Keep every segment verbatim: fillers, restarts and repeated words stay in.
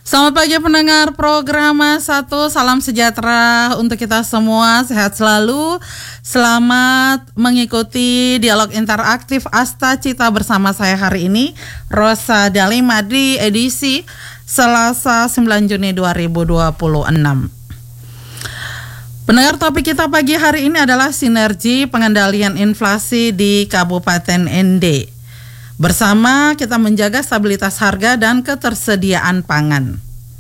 Selamat pagi pendengar program satu, salam sejahtera untuk kita semua, sehat selalu. Selamat mengikuti dialog interaktif Asta Cita bersama saya hari ini, Rosa Dalima, di edisi Selasa sembilan Juni dua ribu dua puluh enam. Pendengar, topik kita pagi hari ini adalah sinergi pengendalian inflasi di Kabupaten N D. Bersama kita menjaga stabilitas harga dan ketersediaan pangan.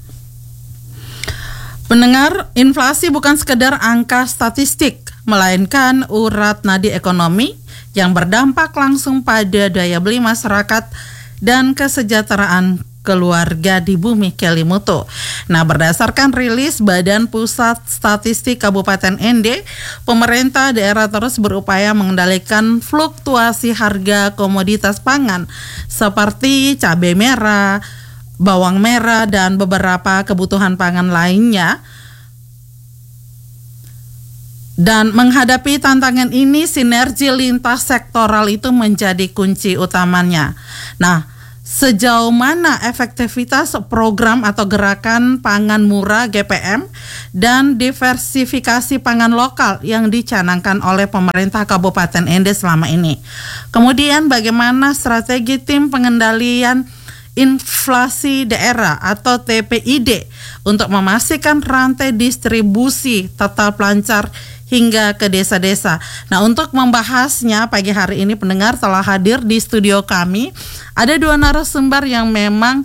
Pendengar, inflasi bukan sekedar angka statistik, melainkan urat nadi ekonomi yang berdampak langsung pada daya beli masyarakat dan kesejahteraan keluarga di bumi Kelimutu. Nah, berdasarkan rilis Badan Pusat Statistik Kabupaten N D, pemerintah daerah terus berupaya mengendalikan fluktuasi harga komoditas pangan seperti cabai merah, bawang merah, dan beberapa kebutuhan pangan lainnya. Dan menghadapi tantangan ini, sinergi lintas sektoral itu menjadi kunci utamanya. Nah, sejauh mana efektivitas program atau gerakan pangan murah G P M dan diversifikasi pangan lokal yang dicanangkan oleh pemerintah Kabupaten N D selama ini? Kemudian bagaimana strategi tim pengendalian inflasi daerah atau T P I D untuk memastikan rantai distribusi tetap lancar hingga ke desa-desa. Nah, untuk membahasnya pagi hari ini pendengar telah hadir di studio kami. Ada dua narasumber yang memang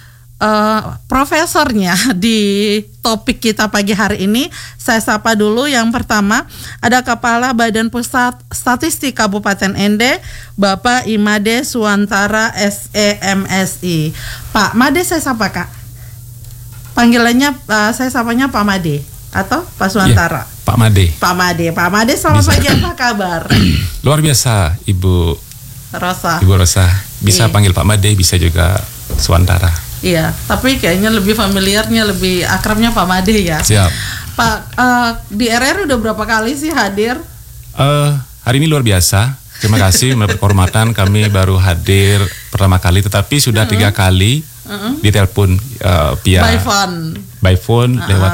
uh, profesornya di topik kita pagi hari ini. Saya sapa dulu. Yang pertama ada Kepala Badan Pusat Statistik Kabupaten N D, Bapak Imade Suwantara S E M S I. Pak Made saya sapa Kak. Panggilannya uh, saya sapanya Pak Made atau Pak Suwantara? Yeah. Pak Made. Pak Made, Pak Made selamat bisa. Pagi, apa kabar? Luar biasa, Ibu Rosa. Ibu Rosa, bisa iya. Panggil Pak Made, bisa juga Suwantara. Iya, tapi kayaknya lebih familiarnya, lebih akrabnya Pak Made ya. Siap. Pak, uh, di R R udah berapa kali sih hadir? Uh, hari ini luar biasa. Terima kasih mendapat kehormatan, kami baru hadir pertama kali, tetapi sudah uh-huh. tiga kali uh-huh. ditelepon uh, via by phone, by phone uh-huh. lewat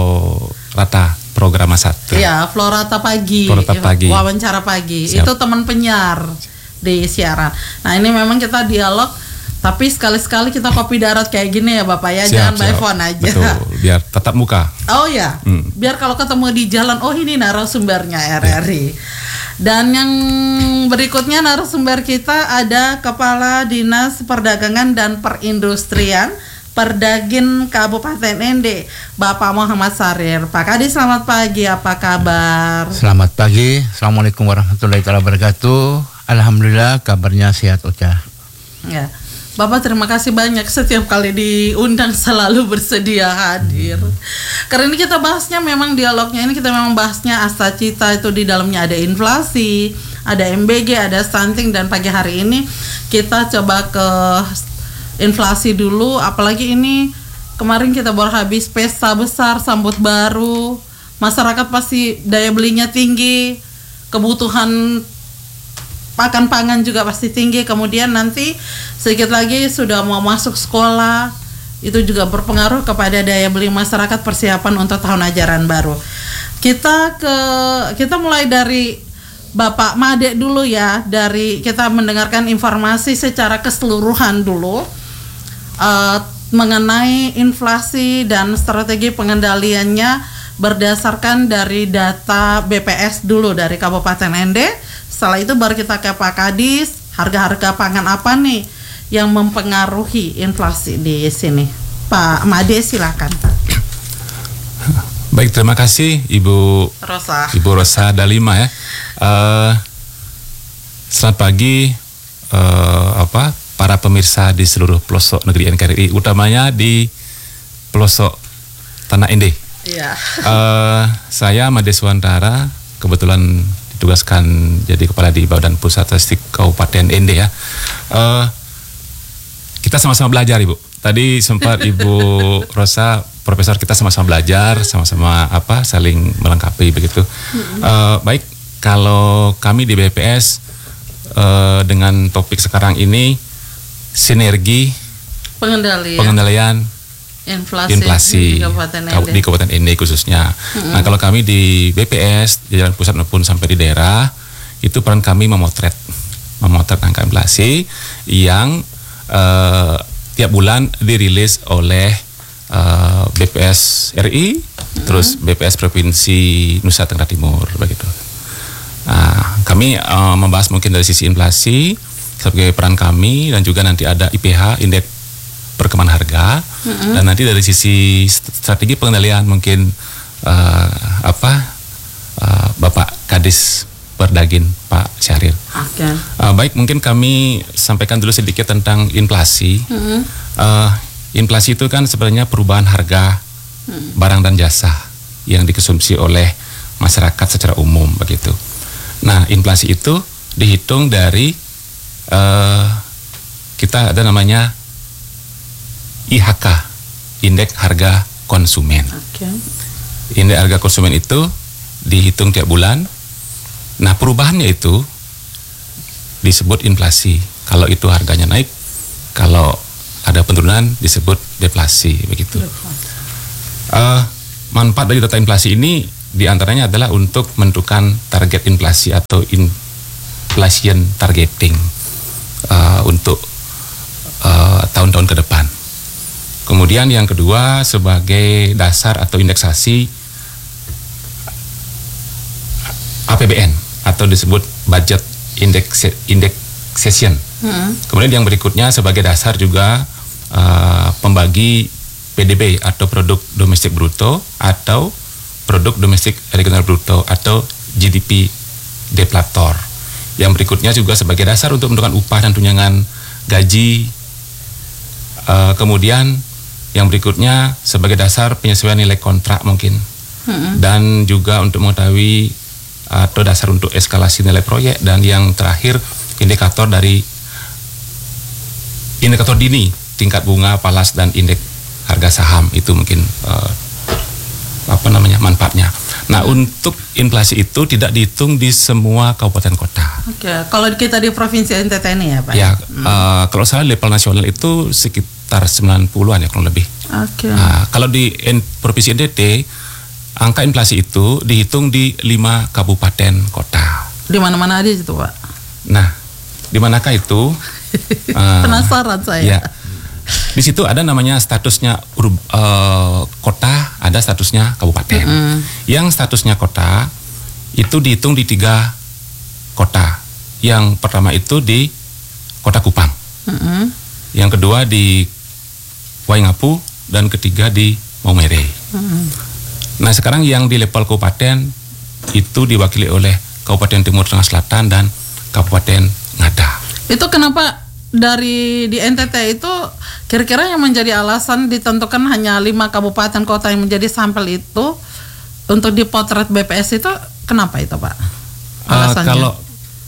Florata program satu. Iya, Florata pagi, Florata pagi, wawancara pagi. Siap. Itu teman penyiar di siaran. Nah, ini memang kita dialog, tapi sekali-sekali kita kopi darat kayak gini ya Bapak ya, siap, jangan siap. By phone aja. Betul, biar tetap muka. Oh ya, hmm. biar kalau ketemu di jalan, oh ini narasumbernya R R I. Ya. Dan yang berikutnya narasumber kita ada Kepala Dinas Perdagangan dan Perindustrian Perdagin Kabupaten N D, Bapak Muhammad Sarir. Pak Kadi, selamat pagi, apa kabar? Selamat pagi, Assalamualaikum warahmatullahi wabarakatuh. Alhamdulillah kabarnya sehat Ocha. Ya, Bapak terima kasih banyak, setiap kali diundang selalu bersedia hadir. Hmm. Karena ini kita bahasnya memang dialognya ini kita memang bahasnya Asta Cita, itu di dalamnya ada inflasi, ada M B G, ada stunting, dan pagi hari ini kita coba ke inflasi dulu, apalagi ini kemarin kita baru habis pesta besar sambut baru, masyarakat pasti daya belinya tinggi, kebutuhan pakan pangan juga pasti tinggi, kemudian nanti sedikit lagi sudah mau masuk sekolah, itu juga berpengaruh kepada daya beli masyarakat, persiapan untuk tahun ajaran baru. Kita ke kita mulai dari Bapak Made dulu ya, dari kita mendengarkan informasi secara keseluruhan dulu. Uh, mengenai inflasi dan strategi pengendaliannya berdasarkan dari data B P S dulu dari Kabupaten N D. Setelah itu baru kita ke Pak Kadis, harga-harga pangan apa nih yang mempengaruhi inflasi di sini. Pak Made, silakan. Baik, terima kasih Ibu Rosa. Ibu Rosa Dalima ya. Uh, selamat pagi uh, apa? para pemirsa di seluruh pelosok negeri N K R I, utamanya di pelosok Tanah N D. Iya. Uh, saya Made Suwantara, kebetulan ditugaskan jadi kepala di Badan Pusat Statistik Kabupaten N D ya. Uh, kita sama-sama belajar Ibu. Tadi sempat Ibu Rosa, Profesor, kita sama-sama belajar, sama-sama apa, saling melengkapi begitu. Uh, baik, kalau kami di B P S uh, dengan topik sekarang ini, sinergi pengendalian, pengendalian inflasi, inflasi di Kabupaten Kau- Ende. di Kabupaten Ende khususnya. Mm-hmm. Nah, kalau kami di B P S di jalan pusat maupun sampai di daerah, itu peran kami memotret memotret angka inflasi yang uh, tiap bulan dirilis oleh uh, B P S R I, mm-hmm. terus B P S Provinsi Nusa Tenggara Timur begitu. Nah, kami uh, membahas mungkin dari sisi inflasi sebagai peran kami, dan juga nanti ada I P H, indeks perkembangan harga, mm-hmm. dan nanti dari sisi strategi pengendalian mungkin uh, apa uh, Bapak Kadis Perdagin Pak Syahrir. Okay. Uh, baik, mungkin kami sampaikan dulu sedikit tentang inflasi. Mm-hmm. Uh, inflasi itu kan sebenarnya perubahan harga mm-hmm. barang dan jasa yang dikonsumsi oleh masyarakat secara umum begitu. Nah, inflasi itu dihitung dari uh, kita ada namanya I H K, indeks harga konsumen. Okay. Indeks harga konsumen itu dihitung tiap bulan. Nah, perubahannya itu disebut inflasi. Kalau itu harganya naik, kalau ada penurunan disebut deflasi begitu. Uh, manfaat dari data inflasi ini diantaranya adalah untuk menentukan target inflasi atau inflation targeting uh, untuk uh, tahun-tahun ke depan. Kemudian yang kedua sebagai dasar atau indeksasi A P B N atau disebut budget index indexation. Hmm. Kemudian yang berikutnya sebagai dasar juga uh, pembagi P D B atau produk domestik bruto atau produk domestik regional bruto atau G D P deflator. Yang berikutnya juga sebagai dasar untuk menentukan upah dan tunjangan gaji. Uh, kemudian yang berikutnya sebagai dasar penyesuaian nilai kontrak mungkin. Hmm. Dan juga untuk mengetahui atau dasar untuk eskalasi nilai proyek, dan yang terakhir indikator dari indikator dini tingkat bunga falas dan indeks harga saham itu mungkin uh, apa namanya manfaatnya. Nah, hmm. untuk inflasi itu tidak dihitung di semua kabupaten kota. Oke, okay. Kalau kita di provinsi N T T ini ya Pak? Ya, hmm. uh, kalau salah level nasional itu sekitar sembilan puluhan ya kurang lebih. Oke. Okay. Nah, kalau di N- provinsi N T T angka inflasi itu dihitung di lima kabupaten kota. Di mana-mana aja itu Pak? Nah, di manakah itu? uh, Penasaran saya. Ya. Di situ ada namanya statusnya urb, uh, kota, ada statusnya kabupaten. Mm-hmm. Yang statusnya kota itu dihitung di tiga kota. Yang pertama itu di Kota Kupang, mm-hmm. yang kedua di Waingapu, dan ketiga di Maumere. Mm-hmm. Nah, sekarang yang di level kabupaten itu diwakili oleh Kabupaten Timur Tengah Selatan dan Kabupaten Ngada. Itu kenapa dari di N T T itu kira-kira yang menjadi alasan ditentukan hanya lima kabupaten kota yang menjadi sampel itu untuk dipotret B P S itu kenapa itu Pak? Alasannya? Uh, kalau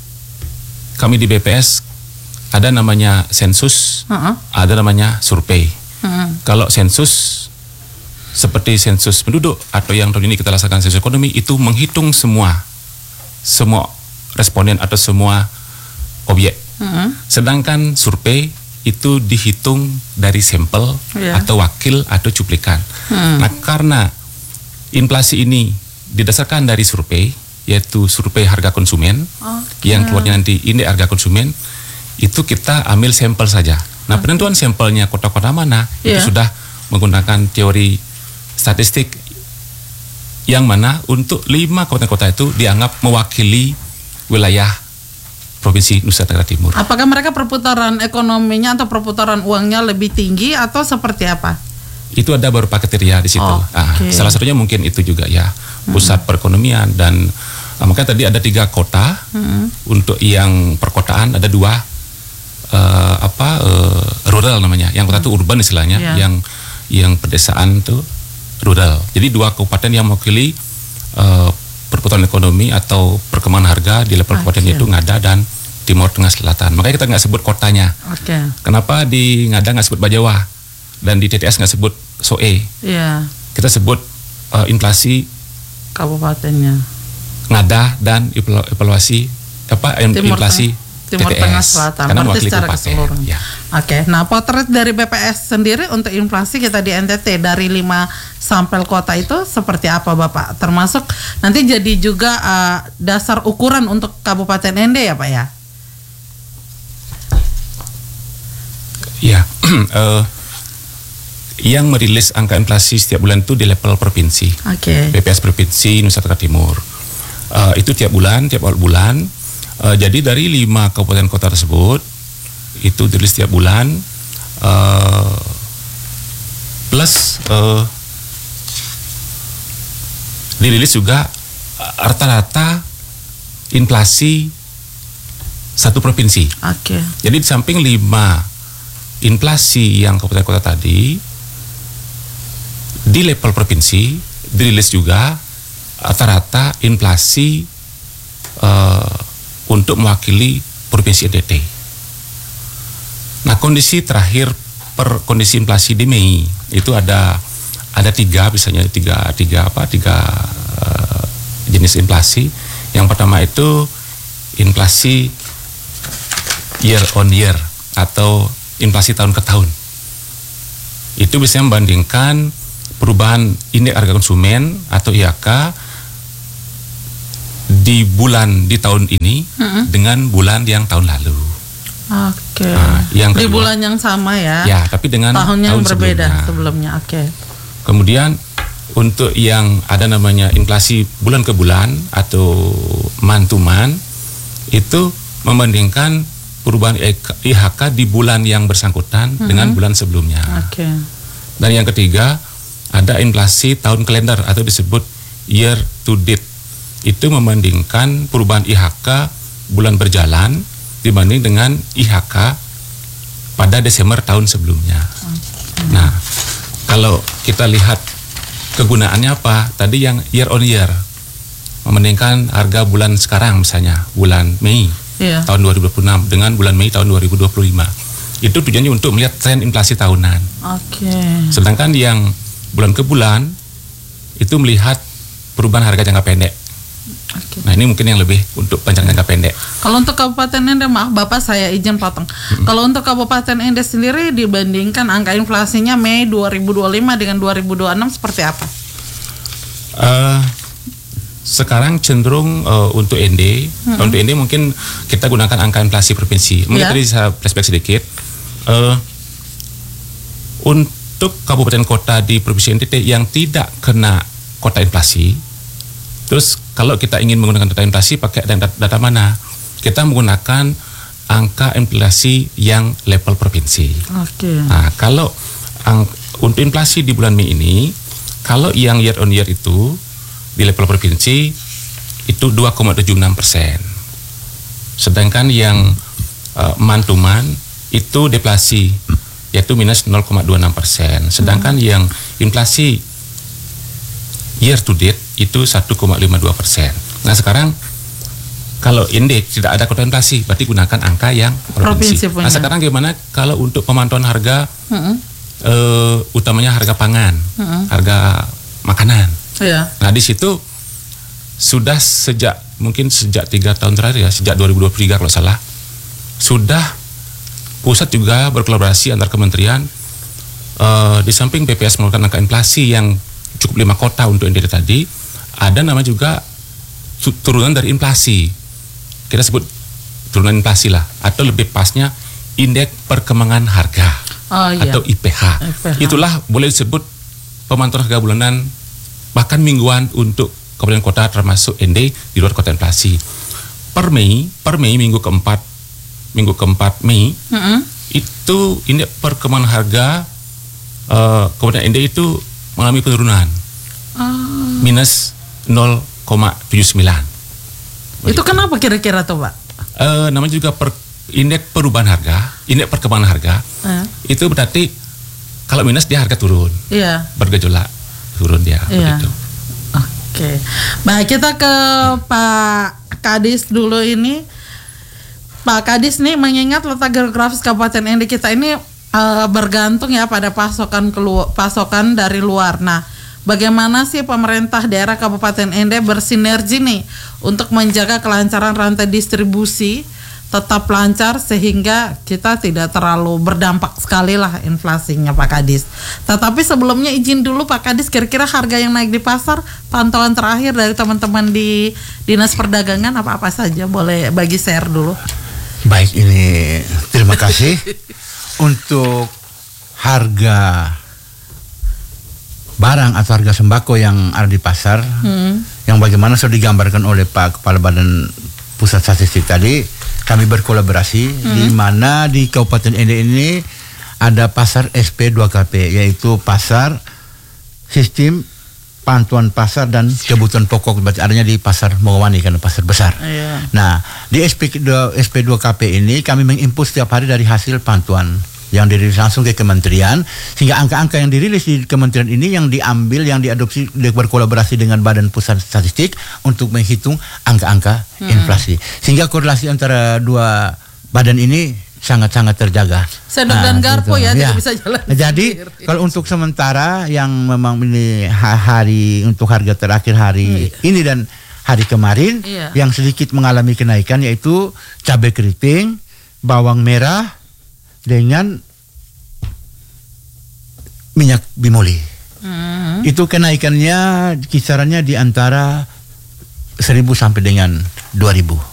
kami di B P S ada namanya sensus, uh-huh. ada namanya survei. Uh-huh. Kalau sensus seperti sensus penduduk atau yang tahun ini kita laksanakan sensus ekonomi itu menghitung semua semua responden atau semua objek. Uh-huh. Sedangkan survei itu dihitung dari sampel yeah. atau wakil atau cuplikan. Hmm. Nah, karena inflasi ini didasarkan dari survei, yaitu survei harga konsumen, okay. yang keluarnya nanti indeks harga konsumen, itu kita ambil sampel saja. Nah, okay. penentuan sampelnya kota-kota mana yeah. itu sudah menggunakan teori statistik yang mana untuk lima kabupaten kota itu dianggap mewakili wilayah Provinsi Nusa Tenggara Timur. Apakah mereka perputaran ekonominya atau perputaran uangnya lebih tinggi atau seperti apa? Itu ada beberapa kriteria di situ. Oh, nah, okay. Salah satunya mungkin itu juga ya pusat hmm. perekonomian, dan uh, makanya tadi ada tiga kota. Hmm. Untuk yang perkotaan ada dua uh, apa uh, rural namanya. Yang kota itu hmm. urban istilahnya, yeah. yang yang pedesaan itu rural. Jadi dua kabupaten yang mewakili uh, perputaran ekonomi atau perkembangan harga di level kabupaten okay. itu Ngada dan Timur Tengah Selatan. Makanya kita nggak sebut kotanya. Oke. Okay. Kenapa di Ngada nggak sebut Bajawa dan di T T S nggak sebut Soe? Iya. Yeah. Kita sebut uh, inflasi kabupatennya Ngada dan evaluasi apa Timur inflasi Timur T T S, Tengah Selatan, karena berarti mewakili secara kabupaten, keseluruhan. ya. Oke, nah potret dari B P S sendiri untuk inflasi kita di N T T dari lima sampel kota itu seperti apa Bapak? Termasuk nanti jadi juga uh, dasar ukuran untuk Kabupaten N D ya Pak ya? Ya, uh, yang merilis angka inflasi setiap bulan itu di level provinsi. Oke. B P S Provinsi Nusa Tenggara Timur. Uh, itu tiap bulan, tiap awal bulan. Uh, jadi dari lima kabupaten kota tersebut itu dirilis tiap bulan. Uh, plus uh, dirilis juga uh, rata-rata inflasi satu provinsi. Oke. Jadi di samping lima inflasi yang kabupaten kota tadi, di level provinsi dirilis juga rata-rata inflasi uh, untuk mewakili provinsi N T T. Nah, kondisi terakhir per kondisi inflasi di Mei itu ada ada tiga, misalnya tiga tiga apa tiga uh, jenis inflasi. Yang pertama itu inflasi year on year atau inflasi tahun ke tahun. Itu biasanya membandingkan perubahan indeks harga konsumen atau I H K di bulan di tahun ini mm-hmm. dengan bulan yang tahun lalu. Oke. Okay. Nah, yang di kedua, bulan yang sama ya. Ya, tapi dengan tahun yang tahun berbeda sebelumnya. sebelumnya. Oke. Okay. Kemudian untuk yang ada namanya inflasi bulan ke bulan atau month to month itu membandingkan perubahan I H K di bulan yang bersangkutan mm-hmm. dengan bulan sebelumnya. Oke. Okay. Dan yang ketiga ada inflasi tahun kalender atau disebut year to date. Itu membandingkan perubahan I H K bulan berjalan dibanding dengan I H K pada Desember tahun sebelumnya. Okay. Nah, kalau kita lihat kegunaannya apa? Tadi yang year on year membandingkan harga bulan sekarang misalnya bulan Mei yeah. tahun dua ribu dua puluh enam dengan bulan Mei tahun dua ribu dua puluh lima. Itu tujuannya untuk melihat tren inflasi tahunan. Oke. Okay. Sedangkan yang bulan ke bulan itu melihat perubahan harga jangka pendek. Okay. Nah, ini mungkin yang lebih untuk panjang jangka pendek. Kalau untuk Kabupaten N D, maaf Bapak saya izin potong. Hmm. Kalau untuk Kabupaten N D sendiri dibandingkan angka inflasinya Mei dua ribu dua puluh lima dengan dua ribu dua puluh enam seperti apa? Uh, sekarang cenderung uh, untuk N D, hmm. untuk N D mungkin kita gunakan angka inflasi provinsi. Mungkin yeah. tadi saya flashback sedikit. Uh, untuk kabupaten kota di provinsi N T T yang tidak kena kota inflasi, terus kalau kita ingin menggunakan data inflasi pakai data, data mana? Kita menggunakan angka inflasi yang level provinsi. Oke. Okay. Nah, kalau ang, untuk inflasi di bulan Mei ini, kalau yang year on year itu di level provinsi itu dua koma tujuh enam persen. Sedangkan yang uh, month to month itu deflasi yaitu minus nol koma dua enam persen. Sedangkan hmm. yang inflasi year to date itu satu koma lima dua persen. Nah, sekarang kalau indeks tidak ada kota inflasi, berarti gunakan angka yang provinsi. provinsi nah, sekarang gimana kalau untuk pemantauan harga, uh-uh. uh, utamanya harga pangan, uh-uh. harga makanan. Yeah. Nah, di situ sudah sejak mungkin sejak tiga tahun terakhir ya, sejak dua ribu dua puluh tiga kalau salah, sudah pusat juga berkolaborasi antar kementerian uh, di samping B P S mengeluarkan angka inflasi yang cukup lima kota untuk N T T tadi, ada nama juga turunan dari inflasi. Kita sebut turunan inflasi lah, atau lebih pasnya indeks perkembangan harga oh, iya. atau I P H. I P H. Itulah boleh disebut pemantauan harga bulanan bahkan mingguan untuk kabupaten kota termasuk N D di luar kota inflasi. Per Mei, per Mei minggu keempat, minggu keempat Mei mm-hmm. itu indeks perkembangan harga uh, kabupaten N D itu mengalami penurunan uh. minus nol koma tujuh sembilan. Itu kenapa kira-kira tuh Pak? Uh, namanya juga per, indeks perubahan harga, indeks perkembangan harga uh. itu berarti kalau minus dia harga turun, yeah. bergejolak turun dia yeah. begitu. Oke, okay. Baik kita ke Pak Kadis dulu ini. Pak Kadis nih mengingat letak geografis Kabupaten N D kita ini uh, bergantung ya pada pasokan kelu- pasokan dari luar. Nah, bagaimana sih pemerintah daerah Kabupaten N D bersinergi nih untuk menjaga kelancaran rantai distribusi tetap lancar sehingga kita tidak terlalu berdampak sekali lah inflasinya Pak Kadis. Tetapi sebelumnya izin dulu Pak Kadis, kira-kira harga yang naik di pasar pantauan terakhir dari teman-teman di Dinas Perdagangan apa-apa saja, boleh bagi share dulu. Baik, ini terima kasih. Untuk harga barang atau harga sembako yang ada di pasar, hmm. yang bagaimana sudah digambarkan oleh Pak Kepala Badan Pusat Statistik tadi, kami berkolaborasi hmm. di mana di Kabupaten Ende ini ada pasar S P dua K P, yaitu pasar sistem pantauan pasar dan kebutuhan pokok, berarti adanya di pasar Mogowani karena pasar besar. Yeah. Nah, di S P dua K P ini kami menginput setiap hari dari hasil pantauan yang dirilis langsung ke kementerian, sehingga angka-angka yang dirilis di kementerian ini yang diambil, yang diadopsi, berkolaborasi dengan Badan Pusat Statistik untuk menghitung angka-angka hmm. inflasi, sehingga korelasi antara dua badan ini sangat-sangat terjaga. Sendok nah, dan garpu gitu. ya, ya. tidak bisa jalan. Jadi sendiri. Kalau untuk sementara yang memang ini hari untuk harga terakhir hari hmm. ini dan hari kemarin iya. yang sedikit mengalami kenaikan yaitu cabai keriting, bawang merah dengan minyak bimoli. Hmm. Itu kenaikannya kisarannya di antara seribu sampai dengan dua ribu.